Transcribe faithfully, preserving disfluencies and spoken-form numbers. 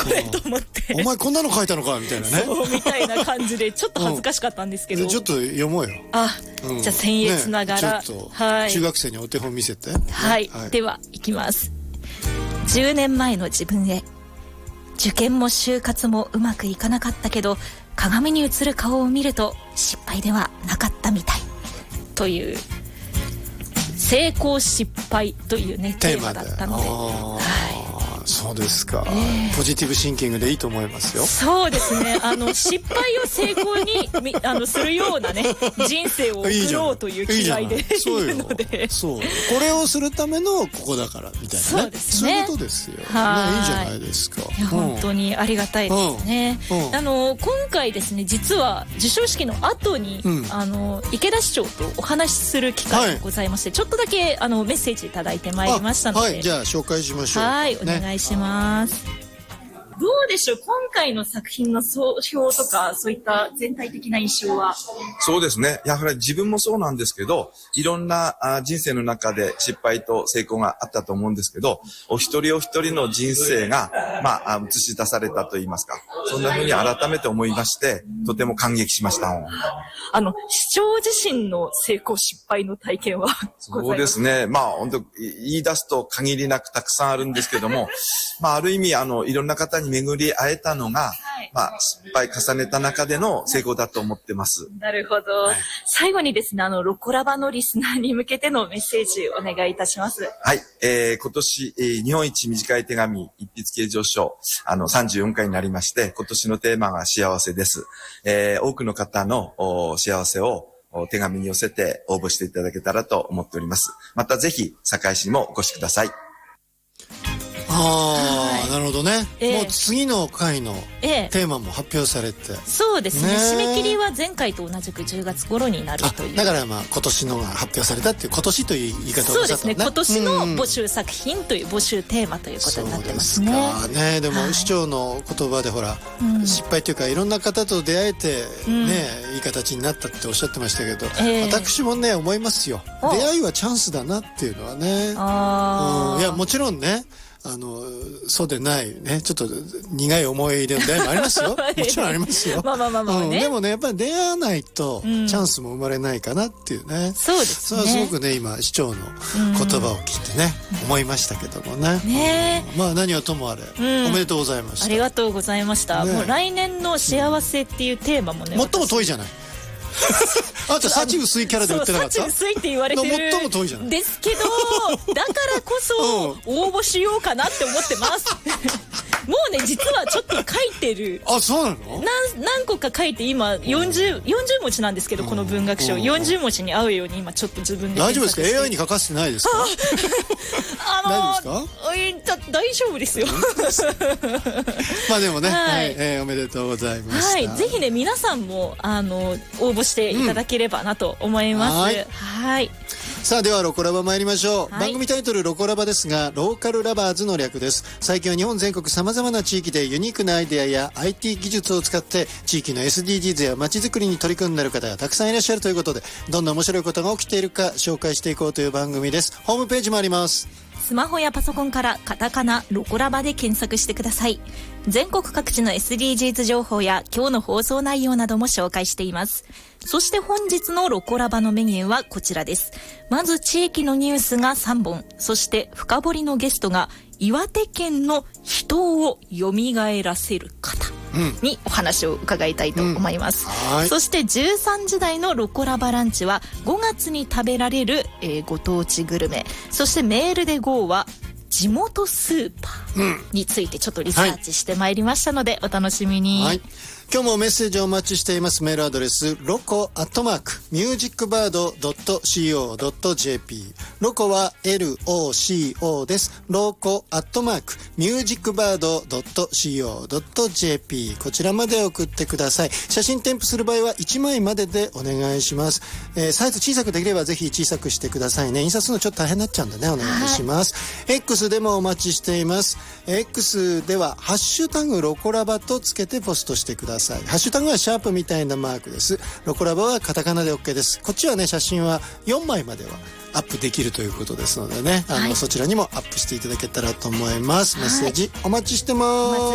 れと思ってお前こんなの書いたのかみたいなね、 そうみたいな感じでちょっと恥ずかしかったんですけど、 うん、ちょっと読もうよ。 あ、うん、じゃあ僭越ながら、 ね、ちょっと、 はい、 中学生にお手本見せて、 はい、はい、ではいきます。じゅうねんまえの自分へ。受験も就活もうまくいかなかったけど、鏡に映る顔を見ると失敗ではなかったみたいという成功失敗というねテーマだったので、はい、 そうですか、えー、ポジティブシンキングでいいと思いますよ。 そうですね、あの失敗を成功にあのするようなね人生を送ろうという気概でいるので、 そうこれをするためのここだからみたいなね、 そうですね、 そういうことですよ、ね、いいじゃないですか。 いや、うん、本当にありがたいですね、うんうん、あの今回ですね、実は授賞式の後に、うん、あの池田市長とお話しする機会がございまして、はい、ちょっとだけあのメッセージいただいてまいりましたので、 はい、じゃあ紹介しましょう。 はい、お願いします、ね。どうでしょう、今回の作品の総評とか、そういった全体的な印象は。 そうですね、やはり自分もそうなんですけど、いろんなあ人生の中で失敗と成功があったと思うんですけど、お一人お一人の人生が、まあ、映し出されたといいますか、そんな風に改めて思いまして、とても感激しました。 あの市長自身の成功失敗の体験はそうですね、まあ本当言い出すと限りなくたくさんあるんですけども、まあある意味あのいろんな方に巡り会えたのが、はい、まあ失敗重ねた中での成功だと思ってます。 なるほど、はい、最後にですね、あのロコラバのリスナーに向けてのメッセージお願いいたします。 はい、えー、今年、えー、日本一短い手紙一筆啓上書あのさんじゅうよんかいになりまして、今年のテーマが幸せです。えー、多くの方の幸せを手紙に寄せて応募していただけたらと思っております。またぜひ堺市にもお越しください。 ああ、なるほどね、 えー、 もう次の回のテーマも発表されて、えー、 そうですね、締め切りは前回と同じくじゅうがつ頃になるという。 だからまあ今年のが発表されたっていう、今年という言い方をした、ね、 そうですね、今年の募集作品という募集テーマということになってますね。 そうですかね。でも市長の言葉でほら、うん、失敗というかいろんな方と出会えてね、うん、いい形になったっておっしゃってましたけど、えー、私もね思いますよ。出会いはチャンスだなっていうのはね。あ、うん、いやもちろんね、あのそうでないね、ちょっと苦い思い出の出会いもありますよもちろんありますよまあまあまあまあ、ね、うん、でもねやっぱり出会わないとチャンスも生まれないかなっていうね、うん、そうですね。それはすごくね今市長の言葉を聞いてね、うん、思いましたけどもね、ね、うん、まあ何はともあれ、うん、おめでとうございました。 ありがとうございました、ね、もう来年の幸せっていうテーマもね、 最も遠いじゃないあんた幸薄いキャラで売ってなかった。 幸薄いって言われてる最も遠いじゃないですけど、だからこそ応募しようかなって思ってますもうね実はちょっと書いてる。 あ、そうなの？ 何, 何個か書いて今よんじゅう、よんじゅう文字なんですけど、この文学賞よんじゅう文字に合うように今ちょっと自分で大丈夫ですか？ エーアイ に書かせてないですか？ あのー、大丈夫ですか？大丈夫ですよまあでもね、はい、えー、おめでとうございました。 はい、ぜひね皆さんもあの応募していただければなと思います、うん、はい、はい。 さあではロコラバ参りましょう、はい、番組タイトルロコラバですがローカルラバーズの略です。最近は日本全国さまざまな地域でユニークなアイデアや アイティー 技術を使って地域の エスディージーズ や街づくりに取り組んでいる方がたくさんいらっしゃるということで、どんな面白いことが起きているか紹介していこうという番組です。ホームページもあります。 スマホやパソコンからカタカナロコラバで検索してください。全国各地の エスディージーズ 情報や今日の放送内容なども紹介しています。そして本日のロコラバのメニューはこちらです。まず地域のニュースがさんぼん、そして深掘りのゲストが岩手県の人を蘇らせる方にお話を伺いたいと思います、うんうん、そしてじゅうさんじ台のロコラバランチはごがつに食べられる、えー、ご当地グルメ、そしてメールで ゴー は地元スーパーについてちょっとリサーチしてまいりましたので、はい、お楽しみに、はい。 今日もメッセージをお待ちしています。メールアドレスロコアットマークミュージックバードドットシーオードットジェーピー、 ロコは エルオーシーオー です。ロコアットマークミュージックバードドットシーオードットジェーピー、 こちらまで送ってください。写真添付する場合はいちまいまででお願いします、えー、サイズ小さくできればぜひ小さくしてくださいね。印刷するのちょっと大変になっちゃうんでね、お願いします、はい、X でもお待ちしています。 X ではハッシュタグロコラバとつけてポストしてください。ハッシュタグはシャープみたいなマークです。ロコラバはカタカナで OK です。こっちはね写真はよんまいまではアップできるということですのでね、あの、はい、そちらにもアップしていただけたらと思います。メッセージお待ちしてます。